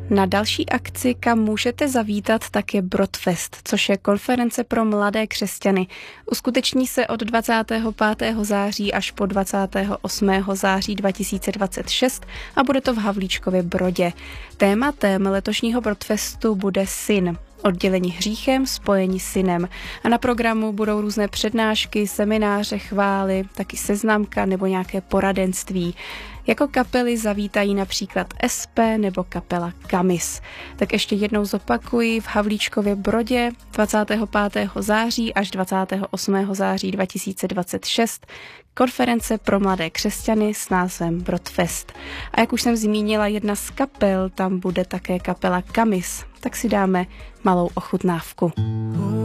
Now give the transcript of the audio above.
Na další akci, kam můžete zavítat, tak je Brodfest, což je konference pro mladé křesťany. Uskuteční se od 25. září až po 28. září 2026 a bude to v Havlíčkově Brodě. Tématem letošního Brodfestu bude syn. Oddělení hříchem, spojení synem. A na programu budou různé přednášky, semináře, chvály, taky seznamka nebo nějaké poradenství. Jako kapely zavítají například SP nebo kapela Kamis. Tak ještě jednou zopakuji, v Havlíčkově Brodě 25. září až 28. září 2026 konference pro mladé křesťany s názvem Brodfest. A jak už jsem zmínila, jedna z kapel, tam bude také kapela Kamis. Tak si dáme malou ochutnávku.